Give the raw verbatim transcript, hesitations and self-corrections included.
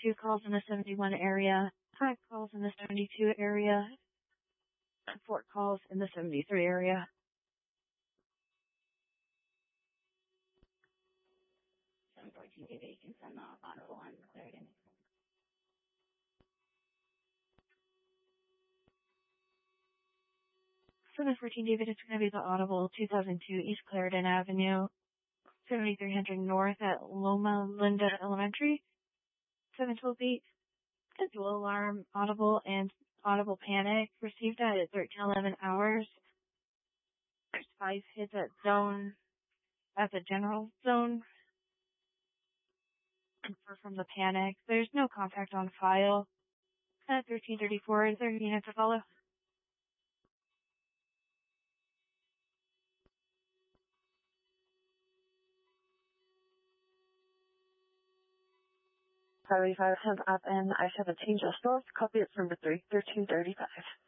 two calls in the seventy-one area, five calls in the seventy-two area, and four calls in the seventy-three area. seven fourteen David, you can send the audible one. There it is. seven fourteen David, it's going to be the audible two thousand two East Clarendon Avenue, seventy-three hundred North at Loma Linda Elementary. seven twelve eight, a dual alarm, audible and audible panic received at thirteen eleven hours. There's five hits at zone, at the general zone. Infer from the panic. There's no contact on file. At thirteen thirty-four, is there a unit to follow? seventy-five, hands up, and I have a change of source. Copy it's number three, thirteen thirty-five.